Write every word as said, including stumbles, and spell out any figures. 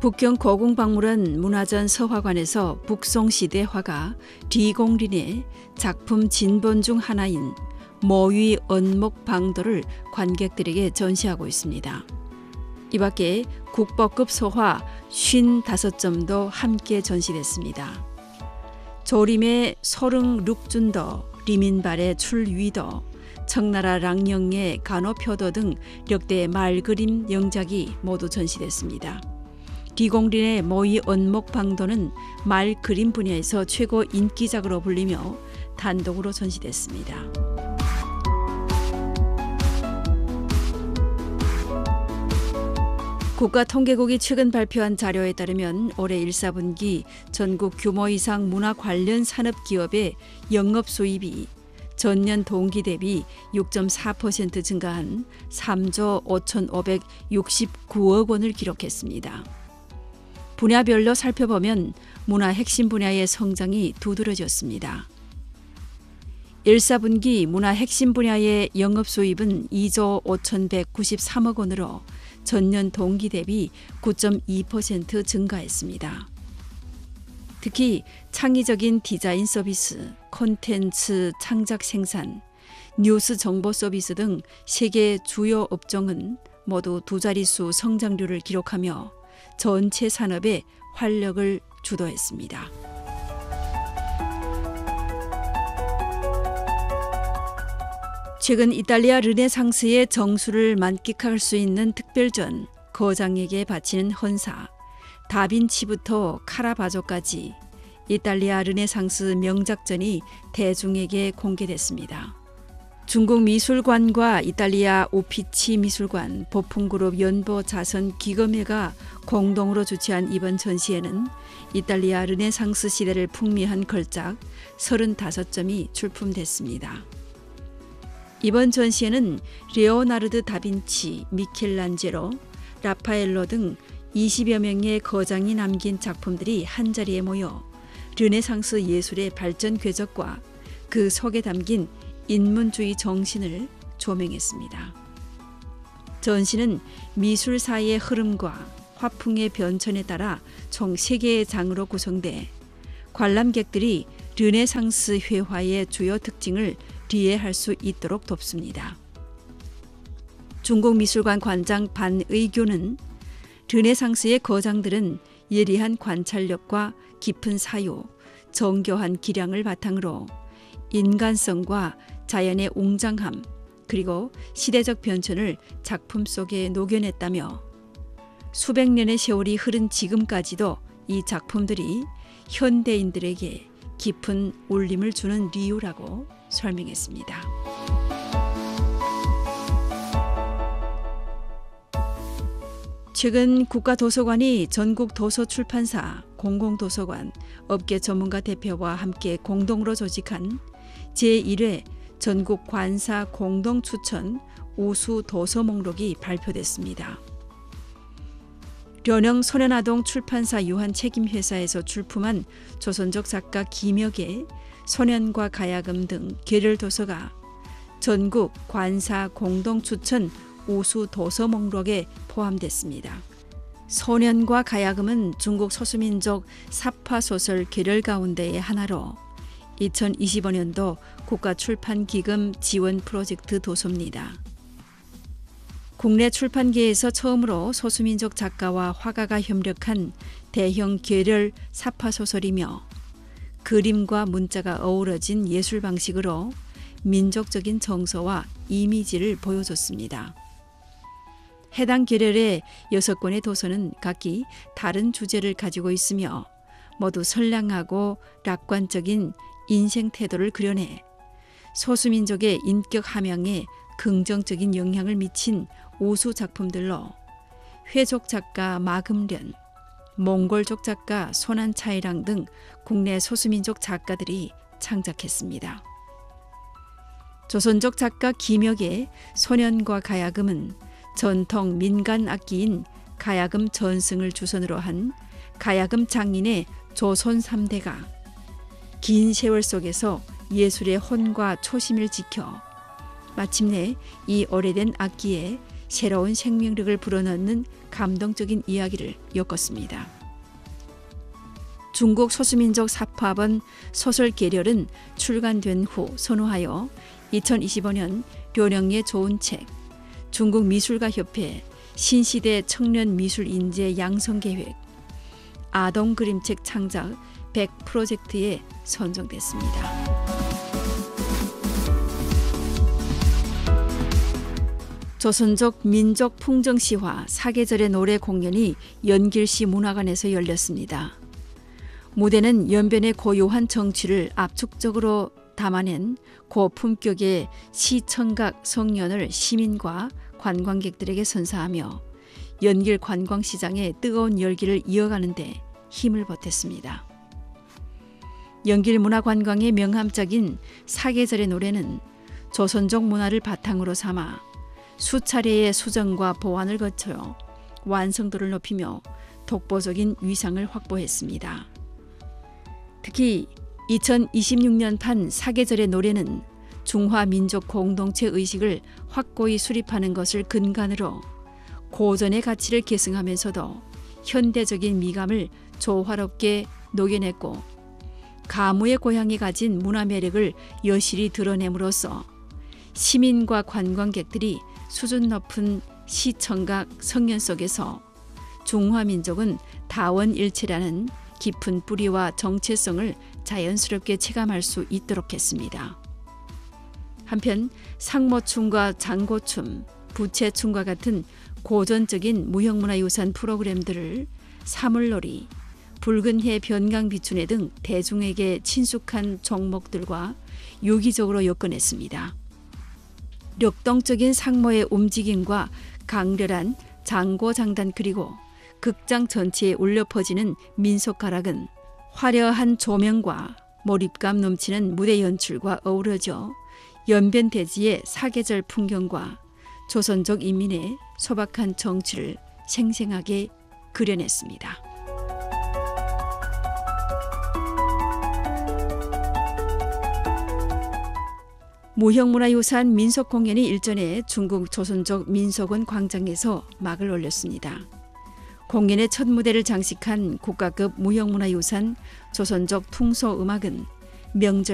북경 고궁박물원 문화전 서화관에서 북송시대 화가 디공린의 작품 진본 중 하나인 모위 언목방도를 관객들에게 전시하고 있습니다. 이 밖에 국보급 소화 오십오 점도 함께 전시됐습니다. 조림의 소릉 룩준도, 리민발의 출위도, 청나라 랑영의 간호표도 등 역대 말그림 영작이 모두 전시됐습니다. 디공린의 모위 언목방도는 말그림 분야에서 최고 인기작으로 불리며 단독으로 전시됐습니다. 국가통계국이 최근 발표한 자료에 따르면 올해 일, 사분기 전국 규모 이상 문화 관련 산업기업의 영업수입이 전년 동기 대비 육 점 사 퍼센트 증가한 삼조 오천오백육십구억 원을 기록했습니다. 분야별로 살펴보면 문화 핵심 분야의 성장이 두드러졌습니다. 일, 사분기 문화 핵심 분야의 영업수입은 이조 오천백구십삼억 원으로 전년 동기 대비 구 점 이 퍼센트 증가했습니다. 특히 창의적인 디자인 서비스, 콘텐츠 창작 생산, 뉴스 정보 서비스 등 세 개 주요 업종은 모두 두 자릿수 성장률을 기록하며 전체 산업에 활력을 주도했습니다. 최근 이탈리아 르네상스의 정수를 만끽할 수 있는 특별전, 거장에게 바치는 헌사, 다빈치부터 카라바조까지 이탈리아 르네상스 명작전이 대중에게 공개됐습니다. 중국 미술관과 이탈리아 우피치 미술관, 보풍그룹 연보자선 기금회가 공동으로 주최한 이번 전시회는 이탈리아 르네상스 시대를 풍미한 걸작 서른다섯 점이 출품됐습니다. 이번 전시회는 레오나르드 다빈치, 미켈란젤로, 라파엘로 등 이십여 명의 거장이 남긴 작품들이 한자리에 모여 르네상스 예술의 발전 궤적과 그 속에 담긴 인문주의 정신을 조명했습니다. 전시는 미술사의 흐름과 화풍의 변천에 따라 총 세 개의 장으로 구성돼 관람객들이 르네상스 회화의 주요 특징을 이해할 수 있도록 돕습니다. 중국미술관 관장 반의교는 르네상스의 거장들은 예리한 관찰력과 깊은 사유, 정교한 기량을 바탕으로 인간성과 자연의 웅장함 그리고 시대적 변천을 작품 속에 녹여냈다며 수백 년의 세월이 흐른 지금까지도 이 작품들이 현대인들에게 깊은 울림을 주는 이유라고 설명했습니다. 최근 국가도서관이 전국 도서출판사, 공공도서관, 업계 전문가 대표와 함께 공동으로 조직한 제일 회 전국 관사 공동추천 우수 도서 목록이 발표됐습니다. 련영 소년아동 출판사 유한 책임회사에서 출품한 조선족 작가 김혁의 소년과 가야금 등 계열 도서가 전국 관사 공동추천 우수 도서 목록에 포함됐습니다. 소년과 가야금은 중국 소수민족 사파소설 계열 가운데의 하나로 이천이십오 년도 국가출판기금 지원 프로젝트 도서입니다. 국내 출판계에서 처음으로 소수민족 작가와 화가가 협력한 대형 계열 사파소설이며 그림과 문자가 어우러진 예술 방식으로 민족적인 정서와 이미지를 보여줬습니다. 해당 계열의 여섯 권의 도서는 각기 다른 주제를 가지고 있으며 모두 선량하고 낙관적인 인생 태도를 그려내 소수민족의 인격 함양에 긍정적인 영향을 미친 우수 작품들로 회족 작가 마금련, 몽골족 작가 소난차이랑 등 국내 소수민족 작가들이 창작했습니다. 조선족 작가 김혁의 소년과 가야금은 전통 민간 악기인 가야금 전승을 주선으로 한 가야금 장인의 조선 삼 대가 긴 세월 속에서 예술의 혼과 초심을 지켜 마침내 이 오래된 악기에 새로운 생명력을 불어넣는 감동적인 이야기를 엮었습니다. 중국 소수민족 사파번 소설 계렬은 출간된 후 선호하여 이천이십오 년 료령의 좋은 책, 중국 미술가 협회 신시대 청년 미술 인재 양성 계획, 아동 그림책 창작 백 프로젝트에 선정됐습니다. 조선족 민족 풍정시화 사계절의 노래 공연이 연길시 문화관에서 열렸습니다. 무대는 연변의 고요한 정취를 압축적으로 담아낸 고품격의 시청각 성연을 시민과 관광객들에게 선사하며 연길 관광시장의 뜨거운 열기를 이어가는 데 힘을 보탰습니다. 연길 문화관광의 명함적인 사계절의 노래는 조선족 문화를 바탕으로 삼아 수차례의 수정과 보완을 거쳐 완성도를 높이며 독보적인 위상을 확보했습니다. 특히 이천이십육 년판 사계절의 노래는 중화 민족 공동체 의식을 확고히 수립하는 것을 근간으로 고전의 가치를 계승하면서도 현대적인 미감을 조화롭게 녹여냈고 가무의 고향이 가진 문화 매력을 여실히 드러냄으로써 시민과 관광객들이 수준 높은 시청각 성연 속에서 중화민족은 다원일체라는 깊은 뿌리와 정체성을 자연스럽게 체감할 수 있도록 했습니다. 한편 상모춤과 장고춤, 부채춤과 같은 고전적인 무형문화유산 프로그램들을 사물놀이, 붉은 해 변강비춘회 등 대중에게 친숙한 종목들과 유기적으로 엮어냈습니다. 력동적인 상모의 움직임과 강렬한 장고장단 그리고 극장 전체에 울려 퍼지는 민속가락은 화려한 조명과 몰입감 넘치는 무대 연출과 어우러져 연변 대지의 사계절 풍경과 조선족 인민의 소박한 정취를 생생하게 그려냈습니다. 무형문화유산 민속공연이 일전에 중국 조선족 민속원 광장에서 막을 올렸습니다. 공연의 첫 무대를 장식한 국가급 무형문화유산 조선족 퉁소음악은 명절